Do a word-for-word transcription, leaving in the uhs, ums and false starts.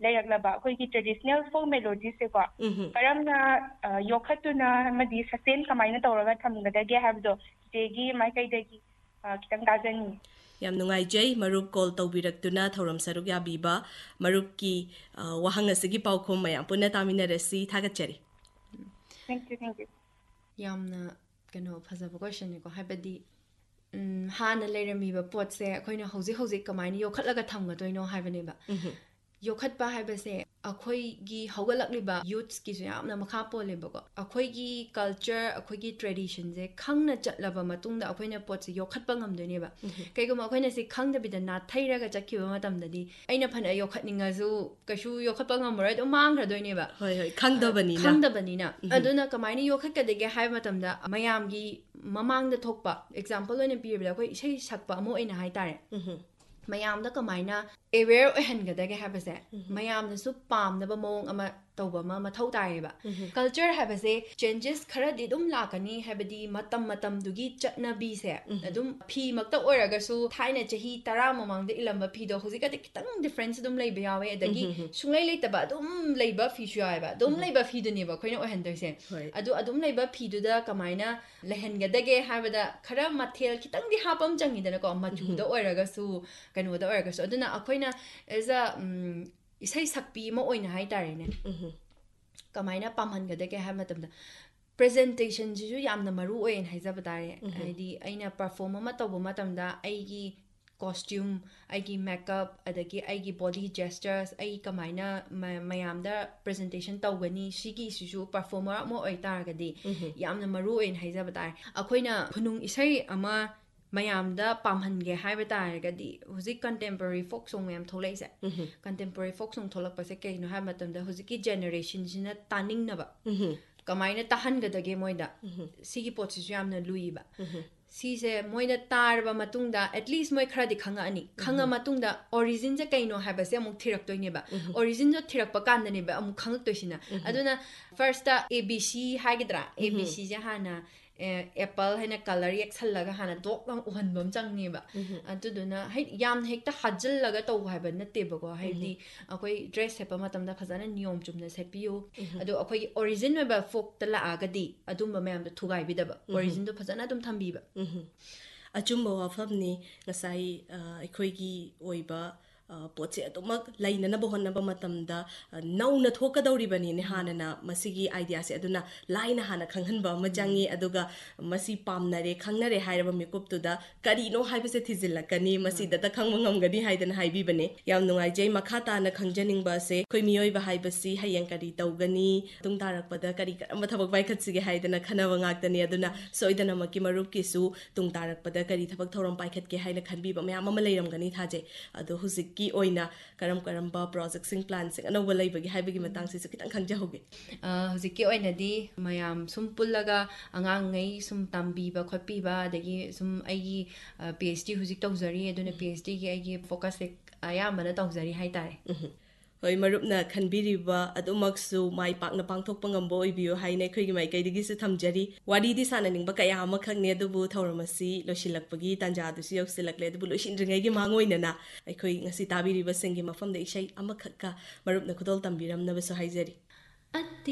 ꯂꯩꯔꯛꯂꯕ ꯑꯩꯈꯣꯏꯒꯤ ꯇ꯭ꯔꯦꯗꯤꯁꯅꯦꯜ ꯐꯣꯛ ꯃꯦꯂꯣꯗꯤꯁꯦꯀꯣ ꯀꯔꯝꯅ ꯌꯣꯛꯈꯠꯇꯨꯅ ꯑꯃꯗꯤ ꯁꯁꯇꯦꯟ ꯀꯃꯥꯏꯅ ꯇꯧꯔꯒ ꯊꯝꯒꯗꯒꯦ ꯍꯥꯏꯕꯗꯣ ꯆꯤꯆꯦꯒꯤ ꯃꯥꯏꯀꯩꯗꯒꯤ ꯈꯤꯇꯪ ꯇꯥꯖꯅꯤꯡꯉꯤ. ꯌꯥꯝ ꯅꯨꯡꯉꯥꯏꯖꯩ ꯃꯔꯨꯞ ꯀꯣꯜ ꯇꯧꯕꯤꯔꯛꯇꯨꯅ ꯊꯧꯔꯝ ꯁꯔꯨꯛ ꯌꯥꯕꯤꯕ ꯃꯔꯨꯞꯀꯤ ꯋꯥꯍꯪ ꯑꯁꯤꯒꯤ ꯄꯥꯎꯈꯨꯝ ꯃꯌꯥꯝ ꯄꯨꯟꯅ ꯇꯥꯃꯤꯟꯅꯔꯁꯤ. ꯊꯥꯒꯠꯆꯔꯤ. Thank you thank you. ꯌꯥꯝꯅ ꯀꯩꯅꯣ ꯐꯖꯕ ꯀ꯭ꯋꯦꯁꯟꯅꯤꯀꯣ. ꯍꯥꯏꯕꯗꯤ ꯍꯥꯟꯅ ꯂꯩꯔꯝꯃꯤꯕ ꯄꯣꯠꯁꯦ ꯑꯩꯈꯣꯏꯅ ꯍꯧꯖꯤꯛ ꯍꯧꯖꯤꯛ ꯀꯃꯥꯏꯅ ꯌꯣꯛꯈꯠꯂꯒ ꯊꯝꯒꯗꯣꯏꯅꯣ ꯍꯥꯏꯕꯅꯦꯕ. ꯌꯣꯛꯈꯠꯄ ꯍꯥꯏꯕꯁꯦ ꯑꯩꯈꯣꯏꯒꯤ ꯍꯧꯒꯠꯂꯛꯂꯤꯕ ꯌꯨꯠꯁꯀꯤꯁꯨ ꯌꯥꯝꯅ ꯃꯈꯥ ꯄꯣꯜꯂꯦꯕꯀꯣ. ꯑꯩꯈꯣꯏꯒꯤ ꯀꯜꯆꯔ ꯑꯩꯈꯣꯏꯒꯤ ꯇ꯭ꯔꯦꯗꯤꯁꯟꯁꯦ ꯈꯪꯅ ꯆꯠꯂꯕ ꯃꯇꯨꯡꯗ ꯑꯩꯈꯣꯏꯅ ꯄꯣꯠꯁꯦ ꯌꯣꯛꯈꯠꯄ ꯉꯝꯗꯣꯏꯅꯦꯕ. ꯀꯩꯒꯨꯝꯕ ꯑꯩꯈꯣꯏꯅ ꯁꯤ ꯈꯪꯗꯕꯤꯗ ꯅꯥꯊꯩꯔꯒ ꯆꯠꯈꯤꯕ ꯃꯇꯝꯗꯗꯤ ꯑꯩꯅ ꯐꯅ ꯌꯣꯛꯈꯠꯅꯤꯡꯉꯁꯨ ꯀꯩꯁꯨ ꯌꯣꯛꯈꯠꯄ ꯉꯝꯃꯔꯣꯏ, ꯑꯗꯨꯝ ꯃꯥꯡꯈ꯭ꯔꯗꯣꯏꯅꯦꯕ. ꯍꯣꯏ ꯍꯣꯏ ꯈꯪꯗꯕꯅꯤꯅ ꯈꯪꯗꯕꯅꯤꯅ ꯑꯗꯨꯅ ꯀꯃꯥꯏꯅ ꯌꯣꯛꯈꯠꯀꯗꯒꯦ ꯍꯥꯏꯕ ꯃꯇꯝꯗ ꯃꯌꯥꯝꯒꯤ ꯃꯃꯥꯡꯗ ꯊꯣꯛꯄ ꯑꯦꯛꯖꯥꯝꯄꯜ ꯑꯣꯏꯅ ꯄꯤꯔꯕꯗ ꯑꯩꯈꯣꯏ ꯏꯁꯩ ꯁꯛꯄ ꯑꯃ ꯑꯣꯏꯅ ꯍꯥꯏꯇꯥꯔꯦ. ꯃꯌꯥꯝꯗ ꯀꯃꯥꯏꯅ ꯑꯦꯋꯦꯌꯔ ꯑꯣꯏꯍꯟꯒꯗꯒꯦ ꯍꯥꯏꯕꯁꯦ ꯃꯌꯥꯝꯅꯁꯨ ꯄꯥꯝꯅꯕ ꯃꯑꯣꯡ ꯑꯃ ꯇꯧꯕ ꯑꯃ ꯃꯊꯧ ꯇꯥꯏꯌꯦꯕ. ꯀꯜꯆꯔ ꯍꯥꯏꯕꯁꯦ ꯆꯦꯟꯖꯦꯁ ꯈꯔꯗꯤ ꯑꯗꯨꯝ ꯂꯥꯛꯀꯅꯤ. ꯍꯥꯏꯕꯗꯤ ꯃꯇꯝ ꯃꯇꯝꯗꯨꯒꯤ ꯆꯠꯅꯕꯤꯁꯦ ꯑꯗꯨꯝ ꯐꯤꯃꯛꯇ ꯑꯣꯏꯔꯒꯁꯨ ꯊꯥꯏꯅ ꯆꯍꯤ ꯇꯔꯥ ꯃꯃꯥꯡꯗ ꯏꯜꯂꯝꯕ ꯐꯤꯗꯣ ꯍꯧꯖꯤꯛꯀꯗꯤ ꯈꯤꯇꯪ ꯗꯤꯐ꯭ꯔꯦꯟꯁ ꯑꯗꯨꯝ ꯂꯩꯕ ꯌꯥꯎꯋꯦ. ꯑꯗꯒꯤ ꯁꯨꯡꯂꯩ ꯂꯩꯇꯕ ꯑꯗꯨꯝ ꯂꯩꯕ ꯐꯤꯁꯨ ꯌꯥꯎꯋꯦꯕ. ꯑꯗꯨꯝ ꯂꯩꯕ ꯐꯤꯗꯨꯅꯦꯕ ꯑꯩꯈꯣꯏꯅ ꯑꯣꯏꯍꯟꯗꯣꯏꯁꯦ. ꯑꯗꯨ ꯑꯗꯨꯝ ꯂꯩꯕ ꯐꯤꯗꯨꯗ ꯀꯃꯥꯏꯅ ꯂꯩꯍꯟꯒꯗꯒꯦ ꯍꯥꯏꯕꯗ ꯈꯔ ꯃꯊꯦꯜ ꯈꯤꯇꯪꯗꯤ ꯍꯥꯞꯄ ꯑꯃ ꯆꯪꯉꯤꯗꯅꯀꯣ, ꯃꯆꯨꯗ ꯑꯣꯏꯔꯒꯁꯨ ꯀꯩꯅꯣꯗ ꯑꯣꯏꯔꯒꯁꯨ. ꯑꯗꯨꯅ ꯑꯩꯈꯣꯏꯅ ꯑꯦꯖ ꯑ ꯏꯁꯩ ꯁꯛꯄꯤ ꯑꯃ ꯑꯣꯏꯅ ꯍꯥꯏꯇꯥꯔꯦꯅꯦ, ꯀꯃꯥꯏꯅ ꯄꯥꯝꯍꯟꯒꯗꯒꯦ ꯍꯥꯏꯕ ꯃꯇꯝꯗ ꯄ꯭ꯔꯖꯦꯟꯇꯦꯁꯟꯁꯤꯁꯨ ꯌꯥꯝꯅ ꯃꯔꯨ ꯑꯣꯏꯅ ꯍꯥꯏꯖꯕ ꯇꯥꯔꯦ. ꯍꯥꯏꯗꯤ ꯑꯩꯅ ꯄꯔꯐꯣꯔꯝ ꯑꯃ ꯇꯧꯕ ꯃꯇꯝꯗ ꯑꯩꯒꯤ ꯀꯣꯁꯇ꯭ꯌꯨꯝ, ꯑꯩꯒꯤ ꯃꯦꯀꯞ, ꯑꯗꯒꯤ ꯑꯩꯒꯤ ꯕꯣꯗꯤ ꯖꯦꯁꯆꯔꯁ, ꯑꯩ ꯀꯃꯥꯏꯅ ꯃꯌꯥꯝꯗ ꯄ꯭ꯔꯖꯦꯟꯇꯦꯁꯟ ꯇꯧꯒꯅꯤ, ꯁꯤꯒꯤꯁꯤꯁꯨ ꯄꯔꯐꯣꯔꯃꯔ ꯑꯃ ꯑꯣꯏꯇꯥꯔꯒꯗꯤ ꯌꯥꯝꯅ ꯃꯔꯨ ꯑꯣꯏꯅ ꯍꯥꯏꯖꯕ ꯇꯥꯔꯦ. ꯑꯩꯈꯣꯏꯅ ꯈꯨꯅꯨꯡ ꯏꯁꯩ ꯑꯃ ꯃꯌꯥꯝꯗ ꯄꯥꯝꯍꯟꯒꯦ ꯍꯥꯏꯕ ꯇꯥꯔꯒꯗꯤ ꯍꯧꯖꯤꯛ ꯀꯟꯇꯦꯝꯄꯔꯔꯤ ꯐꯣꯛ ꯁꯣꯡ ꯃꯌꯥꯝ ꯊꯣꯛꯂꯛꯏꯁꯦ. ꯀꯟꯇꯦꯝꯄꯔꯔꯤ ꯐꯣꯛ ꯁꯣꯡ ꯊꯣꯛꯂꯛꯄꯁꯦ ꯀꯩꯅꯣ ꯍꯥꯏꯕ ꯃꯇꯝꯗ ꯍꯧꯖꯤꯛꯀꯤ ꯖꯦꯅꯦꯔꯦꯁꯟꯁꯤꯅ ꯇꯥꯅꯤꯡꯅꯕ ꯀꯃꯥꯏꯅ ꯇꯥꯍꯟꯒꯗꯒꯦ ꯃꯣꯏꯗ, ꯁꯤꯒꯤ ꯄꯣꯠꯁꯤꯁꯨ ꯌꯥꯝꯅ ꯂꯨꯏꯕ. ꯁꯤꯁꯦ ꯃꯣꯏꯅ ꯇꯥꯔꯕ ꯃꯇꯨꯡꯗ ꯑꯦꯠꯂꯤꯁ ꯃꯣꯏ ꯈꯔꯗꯤ ꯈꯪꯉꯛꯑꯅꯤ. ꯈꯪꯉ ꯃꯇꯨꯡꯗ ꯑꯣꯔꯤꯖꯤꯟꯁꯦ ꯀꯩꯅꯣ ꯍꯥꯏꯕꯁꯦ ꯑꯃꯨꯛ ꯊꯤꯔꯛꯇꯣꯏꯅꯦꯕ. ꯑꯣꯔꯤꯖꯤꯟꯗꯣ ꯊꯤꯔꯛꯄ ꯀꯥꯟꯗꯅꯦꯕ ꯑꯃꯨꯛ ꯈꯪꯉꯛꯇꯣꯏꯁꯤꯅ. ꯑꯗꯨꯅ ꯐꯥꯔꯁꯇ ꯑꯦ ꯕꯤ ꯁꯤ ꯍꯥꯏꯒꯗ꯭ꯔꯥ, ꯑꯦ ꯕꯤ ꯁꯤꯁꯦ ꯍꯥꯟꯅ ꯑꯦꯄꯜ ꯍꯥꯏꯅ ꯀꯂꯔ ꯌꯦꯛꯁꯜꯂꯒ ꯍꯥꯟꯅ ꯗꯣꯛ ꯂꯥꯎ ꯎꯍꯟꯕ ꯑꯃ ꯆꯪꯉꯦꯕ. ꯑꯗꯨꯗꯨꯅ ꯌꯥꯝꯅ ꯍꯦꯛꯇ ꯍꯥꯖꯤꯜꯂꯒ ꯇꯧꯕ ꯍꯥꯏꯕ ꯅꯠꯇꯦꯕꯀꯣ. ꯍꯥꯏꯕꯗꯤ ꯑꯩꯈꯣꯏ ꯗ꯭ꯔꯦꯁ ꯁꯦꯠꯄꯃꯇꯝꯗ ꯐꯖꯅ ꯅꯤꯌꯣꯝ ꯆꯨꯝꯅ ꯁꯦꯠꯄꯤꯌꯨ. ꯑꯗꯣ ꯑꯩꯈꯣꯏꯒꯤ ꯑꯣꯔꯤꯖꯤꯟ ꯑꯣꯏꯕ ꯐꯣꯛꯇ ꯂꯥꯛꯑꯒꯗꯤ ꯑꯗꯨꯝꯕ ꯃꯌꯥꯝꯗꯣ ꯊꯨꯒꯥꯏꯕꯤꯗꯕ, ꯑꯣꯔꯤꯖꯤꯟꯗꯣ ꯐꯖꯅ ꯑꯗꯨꯝ ꯊꯝꯕꯤꯕ. ꯑꯆꯨꯝꯕ ꯋꯥꯐꯝꯅꯤ. ꯉꯁꯥꯏ ꯑꯩꯈꯣꯏꯒꯤ ꯑꯣꯏꯕ ꯄꯣꯠꯁꯦ ꯑꯗꯨꯃꯛ ꯂꯩꯅꯅꯕ ꯍꯣꯠꯅꯕ ꯃꯇꯝꯗ ꯅꯧꯅ ꯊꯣꯛꯀꯗꯧꯔꯤꯕꯅꯤꯅꯦ ꯍꯥꯟꯅꯅ ꯃꯁꯤꯒꯤ ꯑꯥꯏꯗꯤꯌꯥꯁꯦ. ꯑꯗꯨꯅ ꯂꯥꯏꯅ ꯍꯥꯟꯅ ꯈꯪꯍꯟꯕ ꯑꯃ ꯆꯪꯉꯤ. ꯑꯗꯨꯒ ꯃꯁꯤ ꯄꯥꯝꯅꯔꯦ ꯈꯪꯅꯔꯦ ꯍꯥꯏꯔꯕ ꯃꯤꯀꯨꯞꯇꯨꯗ ꯀꯔꯤꯅꯣ ꯍꯥꯏꯕꯁꯦ ꯊꯤꯖꯤꯜꯂꯛꯀꯅꯤ, ꯃꯁꯤꯗꯇ ꯈꯪꯕ ꯉꯝꯒꯅꯤ ꯍꯥꯏꯗꯅ ꯍꯥꯏꯕꯤꯕꯅꯦ. ꯌꯥꯝ ꯅꯨꯡꯉꯥꯏꯖꯩ. ꯃꯈꯥ ꯇꯥꯅ ꯈꯪꯖꯅꯤꯡꯕ ꯑꯁꯦ ꯑꯩꯈꯣꯏ ꯃꯤꯑꯣꯏꯕ ꯍꯥꯏꯕꯁꯤ ꯍꯌꯦꯡ ꯀꯔꯤ ꯇꯧꯒꯅꯤ, ꯃꯇꯨꯡ ꯇꯥꯔꯛꯄꯗ ꯀꯔꯤ ꯀꯔꯝꯕ ꯊꯕꯛ ꯄꯥꯏꯈꯠꯁꯤꯒꯦ ꯍꯥꯏꯗꯅ ꯈꯟꯅꯕ ꯉꯥꯛꯇꯅꯤ. ꯑꯗꯨꯅ ꯁꯣꯏꯗꯅꯃꯛꯀꯤ ꯃꯔꯨꯞꯀꯤꯁꯨ ꯇꯨꯡ ꯇꯥꯔꯛꯄꯗ ꯀꯔꯤ ꯊꯕꯛ ꯊꯧꯔꯝ ꯄꯥꯏꯈꯠꯀꯦ ꯍꯥꯏꯅ ꯈꯟꯕꯤꯕ ꯃꯌꯥꯝ ꯑꯃ ꯂꯩꯔꯝꯒꯅꯤ ꯊꯥꯖꯩ. ꯑꯗꯣ ꯍꯧꯖꯤꯛꯀꯤ ꯑꯣꯏꯅ ꯀꯔꯝ ꯀꯔꯝꯕ ꯄ꯭ꯔꯣꯖꯦꯛꯁꯤꯡ, ꯄ꯭ꯂꯥꯟꯁꯤꯡ ꯑꯅꯧꯕ ꯂꯩꯕꯒꯦ ꯍꯥꯏꯕꯒꯤ ꯃꯇꯥꯡꯁꯤꯁꯨ ꯈꯤꯇꯪ ꯈꯪꯖꯍꯧꯒꯦ. ꯍꯧꯖꯤꯛꯀꯤ ꯑꯣꯏꯅꯗꯤ ꯃꯌꯥꯝ ꯁꯨꯝ ꯄꯨꯜꯂꯒ ꯑꯉꯥꯡꯉꯩ ꯁꯨꯝ ꯇꯝꯕꯤꯕ ꯈꯣꯠꯄꯤꯕ, ꯑꯗꯒꯤ ꯁꯨꯝ ꯑꯩꯒꯤ ꯄꯤ ꯑꯩꯆ ꯗꯤ ꯍꯧꯖꯤꯛ ꯇꯧꯖꯔꯤ. ꯑꯗꯨꯅ ꯄꯤ ꯑꯩꯆ ꯗꯤꯒꯤ ꯑꯩꯒꯤ ꯐꯣꯀꯁꯁꯦ ꯑꯌꯥꯝꯕꯅ ꯇꯧꯖꯔꯤ ꯍꯥꯏꯇꯥꯔꯦ. ꯍꯣꯏ, ꯃꯔꯨꯞꯅ ꯈꯟꯕꯤꯔꯤꯕ ꯑꯗꯨꯃꯛꯁꯨ ꯃꯥꯏ ꯄꯥꯛꯅ ꯄꯥꯡꯊꯣꯛꯄ ꯉꯝꯕ ꯑꯣꯏꯕꯤꯌꯨ ꯍꯥꯏꯅ ꯑꯩꯈꯣꯏꯒꯤ ꯃꯥꯏꯀꯩꯗꯒꯤꯁꯨ ꯊꯝꯖꯔꯤ. ꯋꯥꯔꯤꯗꯤ ꯁꯥꯟꯅꯅꯤꯡꯕ ꯀꯌꯥ ꯑꯃꯈꯛꯅꯤ, ꯑꯗꯨꯕꯨ ꯊꯧꯔꯝ ꯑꯁꯤ ꯂꯣꯏꯁꯤꯜꯂꯛꯄꯒꯤ ꯇꯥꯟꯖꯥꯗꯨꯁꯨ ꯌꯧꯁꯤꯜꯂꯛꯂꯦ. ꯑꯗꯨꯕꯨ ꯂꯣꯏꯁꯤꯟꯗ꯭ꯔꯤꯉꯩꯒꯤ ꯃꯥꯡꯑꯣꯏꯅꯅ ꯑꯩꯈꯣꯏ ꯉꯁꯤ ꯇꯥꯕꯤꯔꯤꯕꯁꯤꯡꯒꯤ ꯃꯐꯝꯗ ꯏꯁꯩ ꯑꯃꯈꯛꯀ ꯃꯔꯨꯞꯅ ꯈꯨꯗꯣꯜ ꯇꯝꯕꯤꯔꯝꯅꯕꯁꯨ ꯍꯥꯏꯖꯔꯤ.